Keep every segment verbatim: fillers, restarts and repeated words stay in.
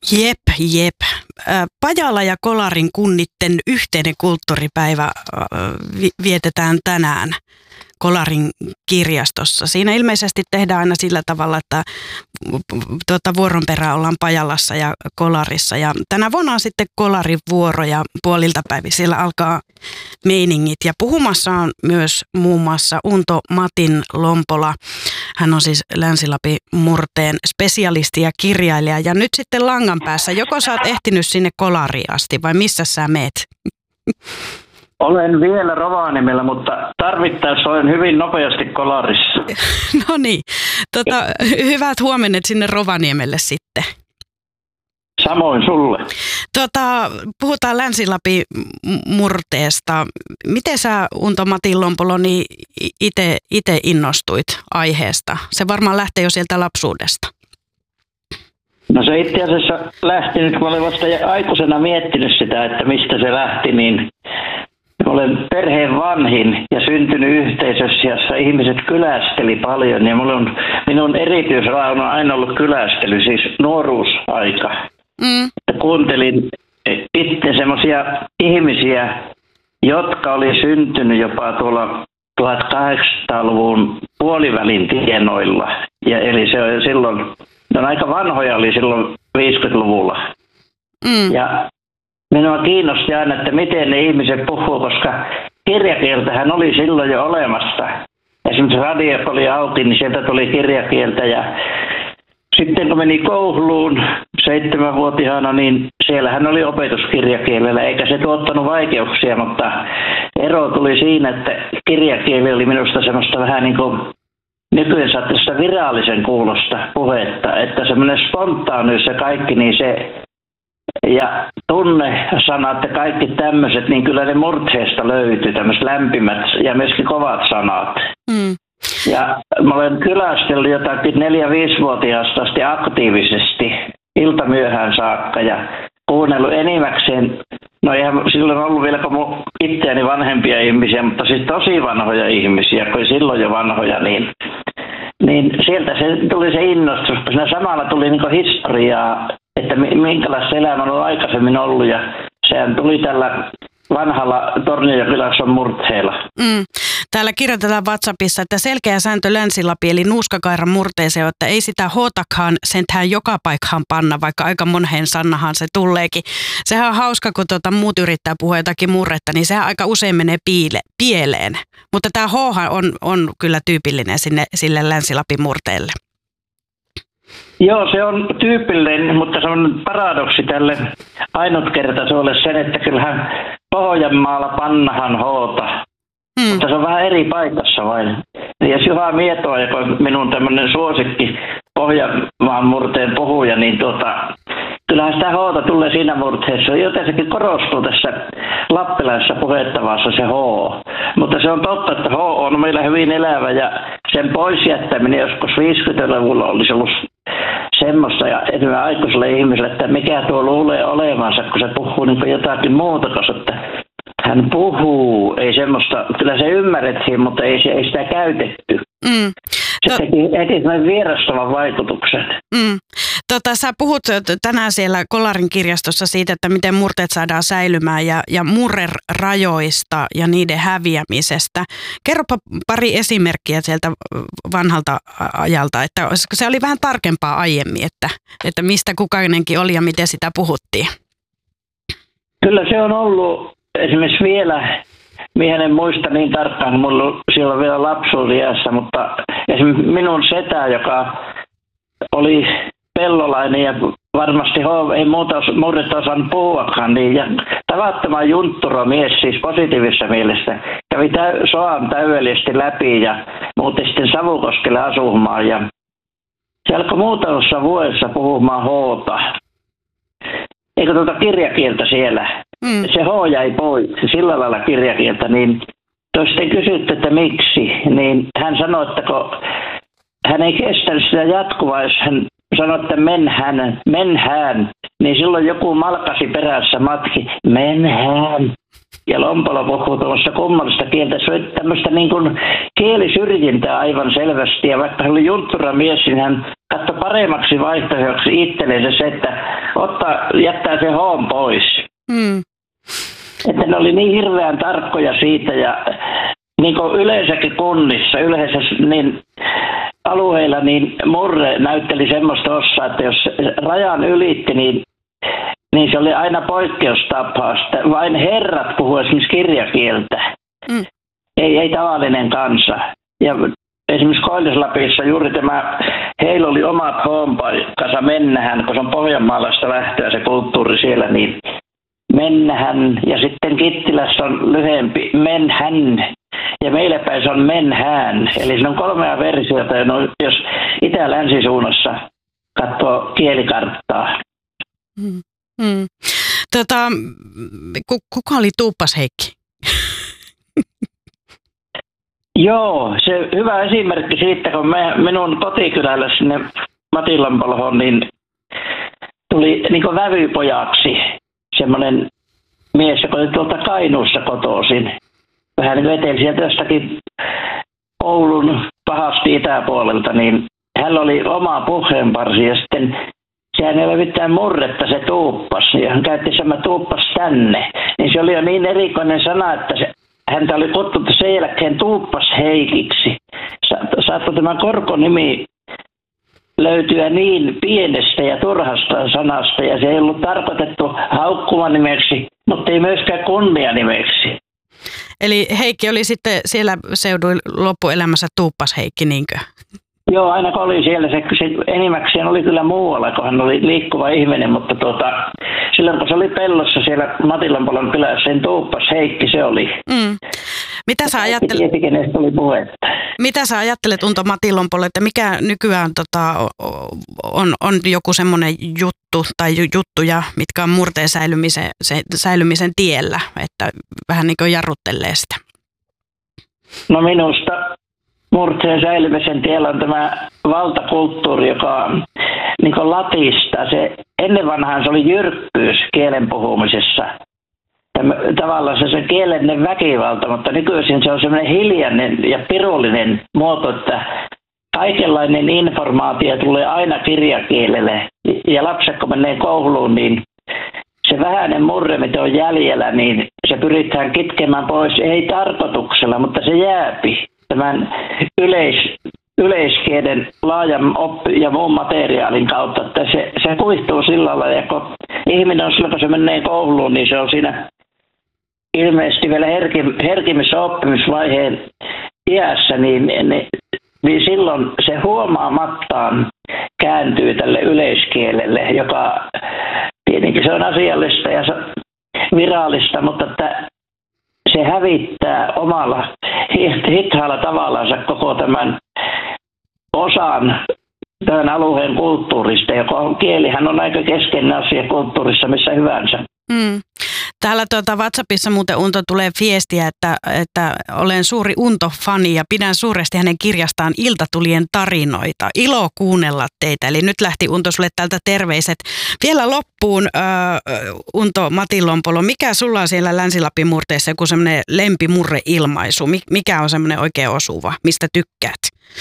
Jep, jep. Pajala ja Kolarin kunnitten yhteinen kulttuuripäivä vietetään tänään Kolarin kirjastossa. Siinä ilmeisesti tehdään aina sillä tavalla, että tuota, vuoron perään ollaan Pajalassa ja Kolarissa. Ja tänä vuonna on sitten Kolarin vuoro ja puolilta päivin siellä alkaa meiningit. Ja puhumassa on myös muun muassa Unto Matin Lompola. Hän on siis Länsi-Lapin murteen spesialisti ja kirjailija. Ja nyt sitten langan päässä, joko sä oot ehtinyt sinne Kolariin asti vai missä sä meet? Olen vielä Rovaniemellä, mutta tarvittaessa olen hyvin nopeasti Kolarissa. No niin, tota, hyvät huomennet sinne Rovaniemelle sitten. Samoin sulle. Tota, puhutaan Länsi-Lapin murteesta. Miten sä, Unto Matin Lompolo, niin itse innostuit aiheesta? Se varmaan lähtee jo sieltä lapsuudesta. No se itse asiassa lähti nyt, kun olen vasta aikuisena miettinyt sitä, että mistä se lähti, niin olen perheen vanhin ja syntynyt yhteisössä, jossa ihmiset kylästeli paljon. Ja on, minun erityisala on aina ollut kylästely, siis nuoruusaika. Mm. Kuuntelin itse semmoisia ihmisiä, jotka oli syntynyt jopa tuolla tuhatkahdeksansataaluvun puolivälin tienoilla. Ja eli se on silloin, ne on aika vanhoja, oli silloin viisikymmentäluvulla. Mm. Ja minua kiinnosti aina, että miten ne ihmiset puhuu, koska kirjakieltähän oli silloin jo olemassa. Esimerkiksi radio oli auki, niin sieltä tuli kirjakieltä. Ja sitten kun meni kouluun seitsemänvuotiaana, niin siellähän oli opetuskirjakielellä, eikä se tuottanut vaikeuksia, mutta ero tuli siinä, että kirjakieli oli minusta semmoista vähän niin kuin nykyään saattaa virallisen kuulosta puhetta, että semmoinen spontaanius ja kaikki, niin se ja tunnesanat ja kaikki tämmöiset, niin kyllä ne murteesta löytyy, tämmöiset lämpimät ja myöskin kovat sanat. Mm. Ja mä olen kylästellyt jotakin neljä-viisivuotiaasta asti aktiivisesti iltamyöhään saakka ja kuunnellut enimmäkseen, no eihän silloin ollut vielä kuin mun itseäni vanhempia ihmisiä, mutta siis tosi vanhoja ihmisiä, kun silloin jo vanhoja, niin, niin sieltä se tuli se innostus, kun siinä samalla tuli niin kuin historiaa, että minkälaista elämä on aikaisemmin ollut ja sehän tuli tällä vanhalla Tornionjokilaakson murteella. Mm. Täällä kirjoitetaan WhatsAppissa, että selkeä sääntö Länsi-Lapin eli nuuskakairan murteeseen, että ei sitä hotakaan sentään joka paikkaan panna, vaikka aika moneen sannahan se tulleekin. Sehän on hauska, kun tuota muut yrittää puhua jotakin murretta, niin sehän aika usein menee piile, pieleen. Mutta tämä H on, on kyllä tyypillinen sinne, sille Länsi-Lapin murteelle. Joo, se on tyypillinen, mutta se on paradoksi tälle ainutkertaisuudelle sen, että kyllähän Pohjanmaalla pannahan hoota. Hmm. Mutta se on vähän eri paikassa vain. Ja Juha Mietoa, joka on minun tämmöinen suosikki Pohjanmaan murteen puhuja, niin tuota, kyllähän sitä hoota tulee siinä murteessa. Joten sekin korostuu tässä lappilaisessa puhettavassa se H. Mutta se on totta, että H on meillä hyvin elävä ja sen pois jättäminen joskus viisikymmentäluvulla olisi ollut semmoista ja enemmän aikuiselle ihmiselle, että mikä tuo luulee olevansa, kun se puhuu niin jotakin muuta, koska hän puhuu, ei semmoista, kyllä se ymmärrettiin, mutta ei, se, ei sitä käytetty. Mm. Se no, teki heti vierastavan vaikutuksen. Mm. Tota, sä puhut tänään siellä Kolarin kirjastossa siitä, että miten murteet saadaan säilymään ja, ja murrerajoista ja niiden häviämisestä. Kerropa pari esimerkkiä sieltä vanhalta ajalta, että se oli vähän tarkempaa aiemmin, että, että mistä kukainenkin oli ja miten sitä puhuttiin. Kyllä se on ollut esimerkiksi vielä, minä en muista niin tarkkaan, kun minulla on siellä vielä lapsuusiässä, mutta esimerkiksi minun setä, joka oli pellolainen ja varmasti ei muuta murretta osannut puhuakaan, niin ja tavattoman juntturo mies siis positiivisessa mielessä kävi täy, soan täydellisesti läpi ja muutti sitten Savukoskelle asumaan ja se alkoi muutamassa vuodessa puhumaan hoota. Eikö tuota kirjakieltä siellä? Mm. Se H jäi pois, sillä lailla kirjakieltä, niin jos sitten kysytty, että miksi, niin hän sanoi, että kun hän ei kestänyt sitä jatkuvaa, jos hän sanoi, että menhän, menhän, niin silloin joku malkasi perässä matki, menhän. Ja Lompolo puhuu tuollaista kummallista kieltä. Se oli tämmöistä niin kuin kielisyrjintää aivan selvästi. Ja vaikka hän oli junttura mies, niin hän katsoi paremmaksi vaihtoehdoksi itselleen se, että ottaa, jättää se hoon pois. Mm. Että ne oli niin hirveän tarkkoja siitä ja niin kuin yleensäkin kunnissa, yleensä niin alueilla, niin murre näytteli semmoista osaa, että jos rajan ylitti, niin, niin se oli aina poikkeustapaus. Vain herrat puhuu esimerkiksi kirjakieltä, mm. ei, ei tavallinen kansa. Ja esimerkiksi Koillis-Lapissa juuri tämä, heillä oli omat hoonpaikkansa Mennähän, kun se on pohjanmaalaista lähtöä se kulttuuri siellä, niin Mennähän ja sitten Kittilässä on lyhyempi Menhän. Ja meillä päin se on Menhään. Eli siinä on kolmea versiota, jos itä-länsisuunnassa katsoo kielikarttaa. Mm. Mm. Tota, kuka oli Tuuppas Heikki? Joo, se hyvä esimerkki siitä, kun me, minun kotikylällä sinne Matillanpolhoon, niin tuli niin kuin vävypojaksi semmoinen mies, joka oli tuolta Kainuussa kotoisin. Vähän veteli sieltä jostakin Oulun pahasti itäpuolelta, niin hänellä oli oma puheenparsi ja sitten sehän ei ole mitään murretta se tuuppas. Ja hän käytti sama tuuppas tänne. Niin se oli jo niin erikoinen sana, että se, häntä oli kutsuttu sen jälkeen Tuuppas Heikiksi. Sa- saattoi tämä korkonimi löytyä niin pienestä ja turhasta sanasta ja se ei ollut tarkoitettu haukkumanimeksi, mutta ei myöskään kunnianimeksi. Eli Heikki oli sitten siellä seuduin loppuelämässä Tuuppas Heikki, niinkö? Joo, aina kun oli siellä, se, se enimmäkseen oli kyllä muualla, kun hän oli liikkuva ihminen, mutta tuota, silloin kun se oli pellossa siellä Matillanpolon kylässä, sen Tuuppas Heikki se oli. Mm. Mitä sä ajattelet? Tiesi, kenestä oli puhetta. Mitä sä ajattelet, Unto Matillanpolo, että mikä nykyään tota, on, on joku semmoinen juttu tai juttuja, mitkä on murteen säilymisen, se, säilymisen tiellä, että vähän niin kuin jarruttelee sitä? No minusta murteen säilymisen tiellä on tämä valtakulttuuri, joka niin kuin latistaa. Se, ennen vanhaan se oli jyrkkyys kielen puhumisessa. Tavallaan se, se kielellinen väkivalta, mutta nykyisin se on semmoinen hiljainen ja pirullinen muoto, että kaikenlainen informaatio tulee aina kirjakielelle. Ja lapset kun menee kouluun, niin se vähäinen murre, mitä on jäljellä, niin se pyritään kitkemään pois, ei tarkoituksella, mutta se jääpi tämän yleis, yleiskielen laajan oppi- ja muun materiaalin kautta, että se, se kuihtuu sillä lailla, ja kun ihminen on silloin, kun se menee kouluun, niin se on siinä ilmeisesti vielä herkim, herkimmissä oppimisvaiheen iässä, niin, niin, niin silloin se huomaamattaan kääntyy tälle yleiskielelle, joka tietenkin se on asiallista ja virallista, mutta että se hävittää omalla hitaalla tavallaan koko tämän osan tämän alueen kulttuurista, joka kielihän on aika keskeinen asia kulttuurissa missä hyvänsä. Mm. Täällä tuota WhatsAppissa muuten Unto tulee viestiä, että, että olen suuri Unto-fani ja pidän suuresti hänen kirjastaan Iltatulien tarinoita. Ilo kuunnella teitä. Eli nyt lähti Unto sulle täältä terveiset. Vielä loppuun äh, Unto Matillanpolo, mikä sulla on siellä Länsi-Lapin murteessa joku semmoinen lempimurreilmaisu? Mikä on semmoinen oikein osuva? Mistä tykkäät?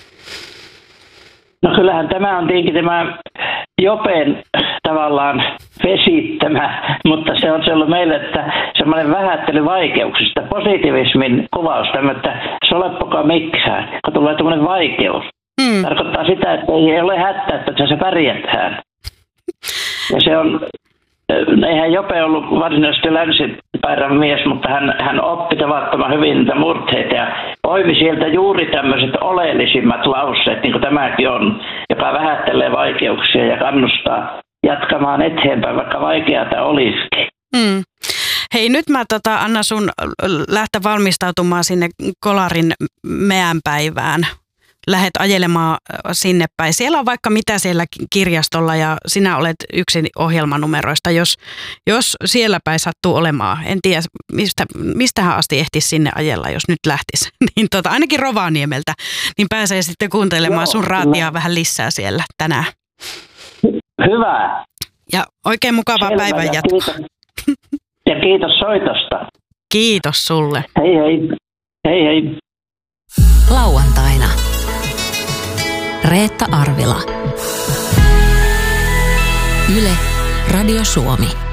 No kyllähän tämä on tietenkin tämä Jopen tavallaan vesittämä, mutta se on se ollut meille, että semmoinen vähättely vaikeuksista, positiivismin kuvaus, että soleppokaa mikään, kun tulee tämmöinen vaikeus. Hmm. Tarkoittaa sitä, että ei ole hätää, että se pärjätään. Ja se on, eihän Jope ollut varsinaisesti länsipäärän mies, mutta hän, hän oppi tavattoman hyvin niitä murteita ja poimi sieltä juuri tämmöiset oleellisimmat lauseet, niin kuin tämäkin on, joka vähättelee vaikeuksia ja kannustaa jatkamaan eteenpäin, vaikka vaikeata olisikin. Mm. Hei, nyt mä tota, annan sun lähteä valmistautumaan sinne Kolarin meänpäivään. Lähet ajelemaan sinne päin. Siellä on vaikka mitä siellä kirjastolla ja sinä olet yksi ohjelmanumeroista, jos, jos siellä päin sattuu olemaan. En tiedä, mistä, mistähän asti ehtisi sinne ajella, jos nyt lähtisi. Niin tota, ainakin Rovaniemeltä, niin pääsee sitten kuuntelemaan Joo, sun raatia no. vähän lisää siellä tänään. Hyvä. Ja oikein mukavaa Selvä, päivän jatkoa. Kiitos. Ja kiitos soitosta. Kiitos sulle. Hei hei. Hei hei. Lauantaina. Reetta Arvila. Yle Radio Suomi.